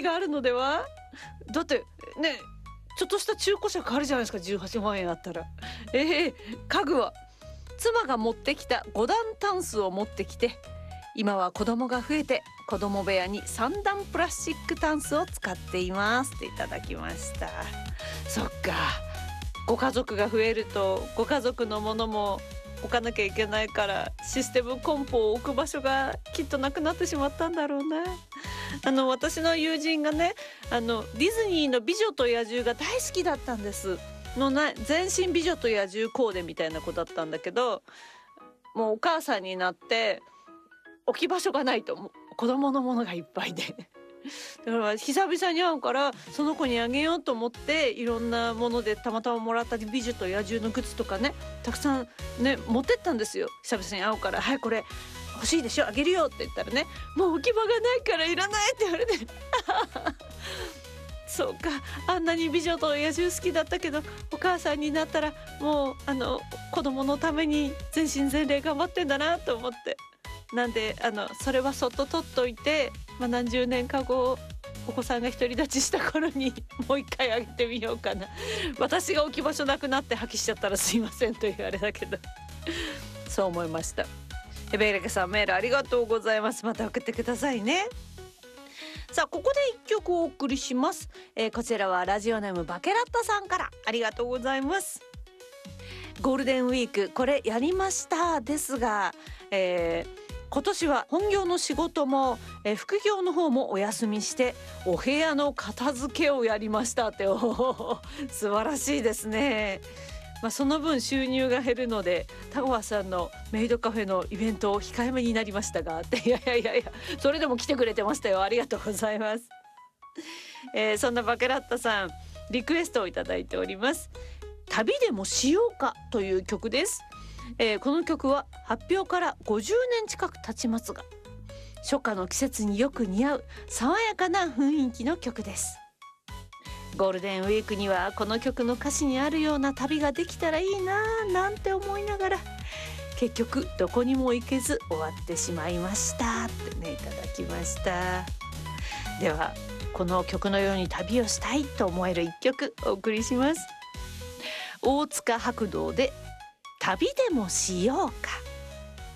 気があるのでは。だってね、ちょっとした中古車買えるじゃないですか、18万円あったら。家具は妻が持ってきた5段タンスを持ってきて、今は子供が増えて子供部屋に3段プラスチックタンスを使っていますっていただきました。そっか、ご家族が増えるとご家族のものも置かなきゃいけないから、システムコンポを置く場所がきっとなくなってしまったんだろうな。私の友人がね、ディズニーの美女と野獣が大好きだったんですのな、全身美女と野獣コーデみたいな子だったんだけど、もうお母さんになって置き場所がないと、もう子供のものがいっぱいでだから久々に会うからその子にあげようと思って、いろんなものでたまたまもらった美女と野獣のグッズとかね、たくさんね持ってったんですよ。久々に会うから、はいこれ欲しいでしょ、あげるよって言ったらね、もう置き場がないからいらないって言われてそうか、あんなに美女と野獣好きだったけど、お母さんになったらもう子供のために全身全霊頑張ってんだなと思って、なんでそれはそっと取っといて、何十年か後お子さんが独り立ちした頃にもう一回あげてみようかな。私が置き場所なくなって破棄しちゃったらすいませんというあれだけどそう思いました。ベイレケさん、メールありがとうございます。また送ってくださいね。さあ、ここで一曲お送りします。こちらはラジオネームバケラッタさんから、ありがとうございます。ゴールデンウィークこれやりましたですが、今年は本業の仕事も、副業の方もお休みしてお部屋の片付けをやりましたって。素晴らしいですね。その分収入が減るので田川さんのメイドカフェのイベントを控えめになりましたがって、いやそれでも来てくれてましたよ。ありがとうございます。そんなバケラッタさん、リクエストをいただいております。旅でもしようかという曲です。この曲は発表から50年近く経ちますが、初夏の季節によく似合う爽やかな雰囲気の曲です。ゴールデンウィークにはこの曲の歌詞にあるような旅ができたらいいななんて思いながら、結局どこにも行けず終わってしまいましたってね、いただきました。ではこの曲のように旅をしたいと思える一曲お送りします。大塚白道で旅でもしようか。